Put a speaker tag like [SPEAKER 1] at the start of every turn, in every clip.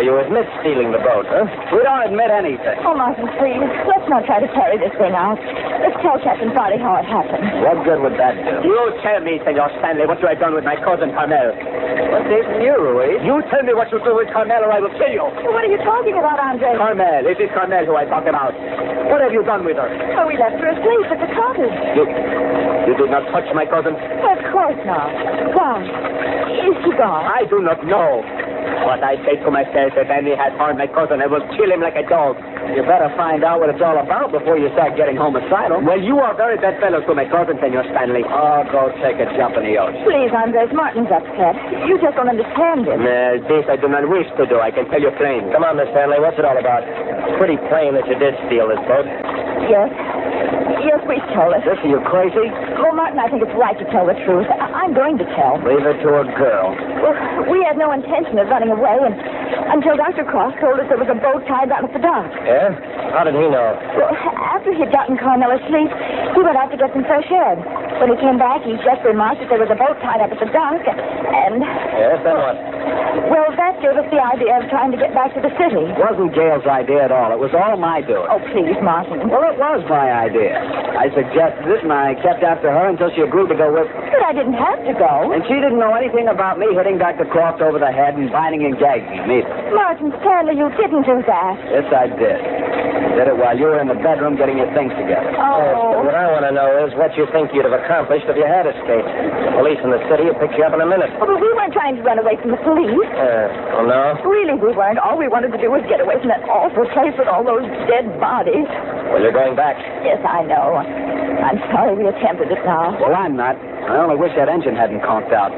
[SPEAKER 1] you admit stealing the boat, huh?
[SPEAKER 2] We don't admit anything.
[SPEAKER 3] Oh, Martin, please, let's not try to carry this thing out. Let's tell Captain Farley how it happened.
[SPEAKER 2] What good would that do?
[SPEAKER 4] You tell me, Senor Stanley, what you have done with my cousin Carmel.
[SPEAKER 2] What's even you, Ruiz?
[SPEAKER 4] You tell me what you do with Carmel or I will kill you.
[SPEAKER 3] What are you talking about, Andre?
[SPEAKER 4] Carmel, it is Carmel who I talk about. What have you done with her?
[SPEAKER 3] Oh, we left her asleep at the cottage.
[SPEAKER 4] You did not touch my cousin?
[SPEAKER 3] Of course not. Why? Is she gone?
[SPEAKER 4] I do not know. But I say to myself, if any has harmed my cousin, I will kill him like a dog.
[SPEAKER 2] You better find out what it's all about before you start getting homicidal.
[SPEAKER 4] Well, you are very bad fellow to my cousin, Senor Stanley.
[SPEAKER 2] Oh, go take a jump in the ocean.
[SPEAKER 3] Please, Andres, Martin's upset. You just don't understand him.
[SPEAKER 4] This I do not wish to do. I can tell you plain.
[SPEAKER 1] Come on, Miss Stanley, what's it all about? It's pretty plain that you did steal this boat.
[SPEAKER 3] Yes. Yes, we stole it.
[SPEAKER 2] Listen, you crazy?
[SPEAKER 3] Well, Martin, I think it's right to tell the truth. I'm going to tell.
[SPEAKER 2] Leave it to a girl.
[SPEAKER 3] Well, we had no intention of running away until Dr. Cross told us there was a boat tied down at the dock.
[SPEAKER 1] Yeah? How did he know?
[SPEAKER 3] Well, after he'd gotten Carmel asleep, he went out to get some fresh air. When he came back, he just remarked that there was a boat tied up at the dock, and...
[SPEAKER 1] Yes, then what?
[SPEAKER 3] Well, that gave us the idea of trying to get back to the city.
[SPEAKER 2] It wasn't Gail's idea at all. It was all my doing.
[SPEAKER 3] Oh, please, Martin.
[SPEAKER 2] Well, it was my idea. I suggested it, and I kept after her until she agreed to go with me.
[SPEAKER 3] But I didn't have to go.
[SPEAKER 2] And she didn't know anything about me hitting Dr. Croft over the head and binding and gagging him either.
[SPEAKER 3] Martin Stanley, you didn't do that.
[SPEAKER 2] Yes, I did. I did it while you were in the bedroom getting your things together.
[SPEAKER 3] Oh.
[SPEAKER 1] What I want to know is what you think you'd have accomplished if you had escaped. The police in the city would pick you up in a minute.
[SPEAKER 3] Well, we weren't trying to run away from the police.
[SPEAKER 1] Oh, no?
[SPEAKER 3] Really, we weren't. All we wanted to do was get away from that awful place with all those dead bodies.
[SPEAKER 1] Well, you're going back.
[SPEAKER 3] Yes, I know. I'm sorry we attempted it now.
[SPEAKER 2] Well, I'm not. I only wish that engine hadn't conked out.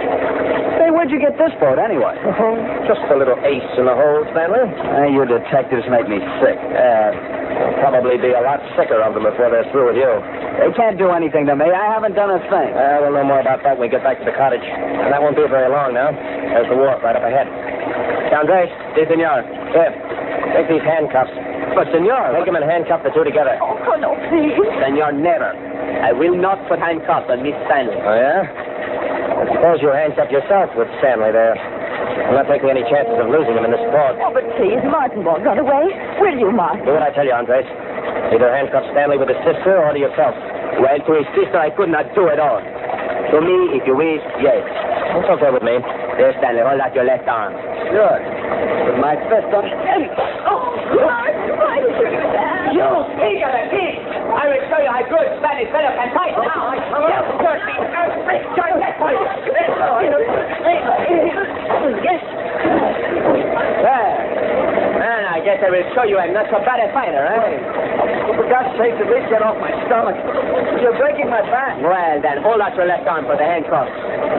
[SPEAKER 2] Say, where'd you get this boat, anyway?
[SPEAKER 1] Just a little ace in the hole, Stanley.
[SPEAKER 2] You detectives make me sick.
[SPEAKER 1] There'll probably be a lot sicker of them before they're through with you.
[SPEAKER 2] They can't do anything to me. I haven't done a thing.
[SPEAKER 1] We'll know more about that when we get back to the cottage. And that won't be very long now. There's the wharf right up ahead. Andres, si, senor. Here, take these handcuffs.
[SPEAKER 2] But, senor...
[SPEAKER 1] Take them and handcuff the two together.
[SPEAKER 3] Oh, no, please.
[SPEAKER 4] Senor, never. I will not put handcuffs on Miss Stanley.
[SPEAKER 1] Oh, yeah? I suppose you handcuffed yourself with Stanley there. I'm not taking any chances of losing him in this fog.
[SPEAKER 3] Oh, but please, Martin won't run away. Will you, Martin?
[SPEAKER 1] Do what I tell you, Andres. Either handcuff Stanley with his sister or to yourself.
[SPEAKER 4] Well, to his sister, I could not do it all. To me, if you wish, yes.
[SPEAKER 1] It's okay with me.
[SPEAKER 4] There, Stanley, hold out your left arm.
[SPEAKER 2] Good. With my fist on...
[SPEAKER 3] Oh, Martin, why did you do that?
[SPEAKER 4] You speak of a pig! I will show you how good Spanish fellow can fight now. Man, I guess I will show you I'm not so bad a fighter, eh?
[SPEAKER 2] For God's sake, at least get off my stomach. You're breaking my back.
[SPEAKER 4] Well, then, hold out your left arm for the handcuffs.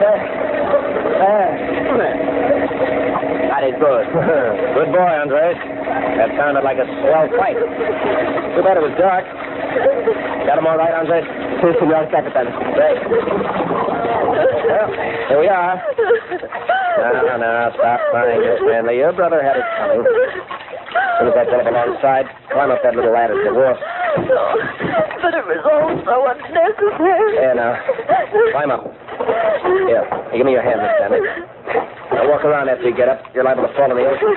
[SPEAKER 4] That is good.
[SPEAKER 1] Good boy, Andres. That sounded like a swell fight. Too bad it was dark. Got him all right, Andres?
[SPEAKER 4] Si, senor Capitan.
[SPEAKER 1] Great. Well, here we are. Now, stop crying, Miss Stanley. Your brother had it coming. As soon as I get up alongside, climb up that little ladder to the wharf.
[SPEAKER 3] But it was all so unnecessary.
[SPEAKER 1] Yeah, now. Climb up. Here, give me your hand, Miss Stanley. Now walk around after you get up. You're liable to fall in the ocean.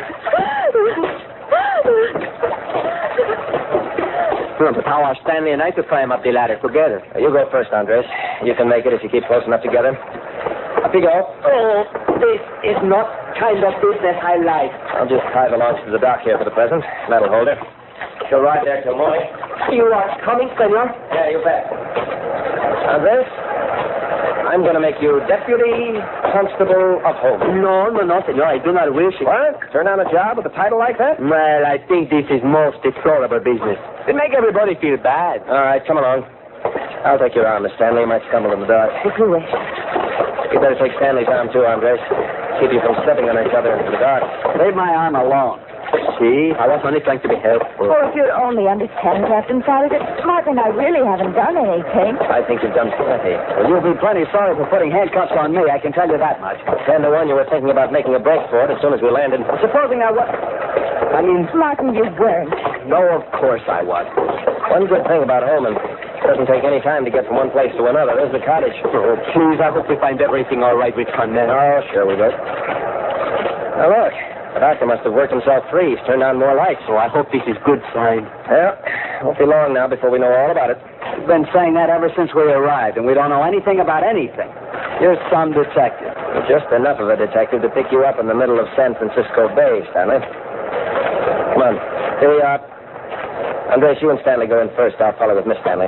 [SPEAKER 4] But how are Stanley and I to climb up the ladder together?
[SPEAKER 1] You go first, Andres. You can make it if you keep close enough together. Up you go.
[SPEAKER 4] Oh, this is not kind of business I like.
[SPEAKER 1] I'll just tie the launch to the dock here for the present. That'll hold her. She'll ride there till morning.
[SPEAKER 4] You are coming, senor?
[SPEAKER 1] Yeah, you bet. Andres, I'm going to make you Deputy Constable of Home.
[SPEAKER 4] No, senor. I do not wish it.
[SPEAKER 1] What? Turn down a job with a title like that?
[SPEAKER 4] Well, I think this is most deplorable business. They make everybody feel bad.
[SPEAKER 1] All right, come along. I'll take your arm, Miss Stanley. You might stumble in the dark.
[SPEAKER 3] If you wish.
[SPEAKER 1] You better take Stanley's arm, too, Andres. Keep you from stepping on each other into the dark.
[SPEAKER 2] Leave my arm alone.
[SPEAKER 4] See, I was only trying to be helpful.
[SPEAKER 3] Oh, if you'd only understand, Captain Farley, that Martin and I really haven't done anything.
[SPEAKER 1] I think you've done plenty.
[SPEAKER 2] Well, you'll be plenty sorry for putting handcuffs on me, I can tell you that much.
[SPEAKER 1] 10 to 1, you were thinking about making a break for it as soon as we landed.
[SPEAKER 2] Supposing I was...
[SPEAKER 3] Martin, you weren't.
[SPEAKER 2] No, of course I was.
[SPEAKER 1] One good thing about Holman, it doesn't take any time to get from one place to another. There's the cottage.
[SPEAKER 4] Oh, please, I hope we find everything all right with Carmel.
[SPEAKER 1] Oh, sure we will. Now, look, if doctor must have worked himself free. He's turned on more lights.
[SPEAKER 2] So I hope this is good sign.
[SPEAKER 1] Well, won't be long now before we know all about it.
[SPEAKER 2] We've been saying that ever since we arrived, and we don't know anything about anything. You're some detective.
[SPEAKER 1] Just enough of a detective to pick you up in the middle of San Francisco Bay, Stanley. Come on. Here we are. Andres, you and Stanley go in first. I'll follow with Miss Stanley.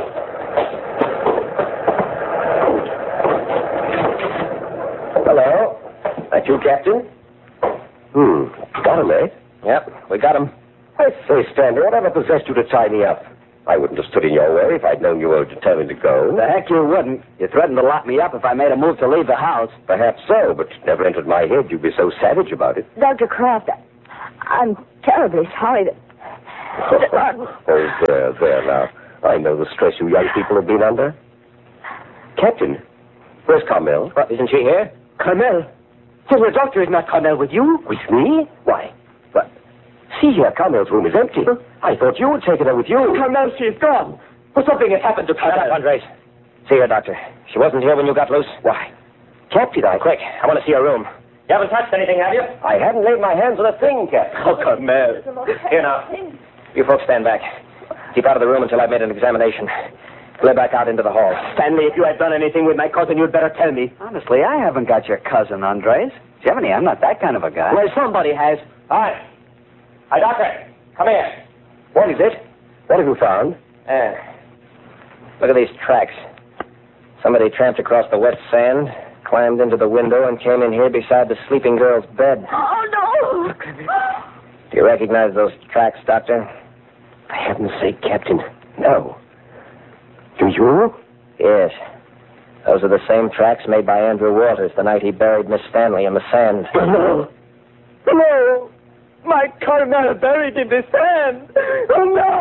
[SPEAKER 1] Hello. That you, Captain?
[SPEAKER 5] Got him, eh?
[SPEAKER 1] Yep, we got him.
[SPEAKER 5] I say, Stanley, whatever possessed you to tie me up? I wouldn't have stood in your way if I'd known you were determined to go.
[SPEAKER 2] The heck you wouldn't. You threatened to lock me up if I made a move to leave the house.
[SPEAKER 5] Perhaps so, but it never entered my head you'd be so savage about it.
[SPEAKER 3] Dr. Croft, I'm terribly sorry that...
[SPEAKER 5] Oh, there now. I know the stress you young people have been under. Captain, where's Carmel?
[SPEAKER 1] What, isn't she here?
[SPEAKER 4] Carmel? So the doctor is not Carmel with you?
[SPEAKER 5] With me? Why? But see here, Carmel's room is empty. I thought you had taken her with you.
[SPEAKER 4] Carmel, she's gone. Well, something has happened to
[SPEAKER 1] Shut up,
[SPEAKER 4] Carmel.
[SPEAKER 1] Andres. See her, Doctor. She wasn't here when you got loose.
[SPEAKER 5] Why? Captain,
[SPEAKER 1] Quick, I want to see her room. You haven't touched anything, have you?
[SPEAKER 5] I hadn't laid my hands on a thing, Captain.
[SPEAKER 1] Oh, Carmel. Here now. You folks stand back. Keep out of the room until I've made an examination. Clear back out into the hall.
[SPEAKER 4] Stanley, if you had done anything with my cousin, you'd better tell me.
[SPEAKER 2] Honestly, I haven't got your cousin, Andres. Jiminy, I'm not that kind of a guy.
[SPEAKER 4] Well, somebody has.
[SPEAKER 1] Hi. Hi, Doctor. Come here.
[SPEAKER 5] What is it? What have you found?
[SPEAKER 1] Look at these tracks. Somebody tramped across the wet sand, climbed into the window, and came in here beside the sleeping girl's bed.
[SPEAKER 3] Oh, no!
[SPEAKER 1] Do you recognize those tracks, Doctor?
[SPEAKER 5] For heaven's sake, Captain. No. Do you?
[SPEAKER 1] Yes. Those are the same tracks made by Andrew Walters the night he buried Miss Stanley in the sand.
[SPEAKER 4] No. No. My Carmel buried in the sand. Oh, no.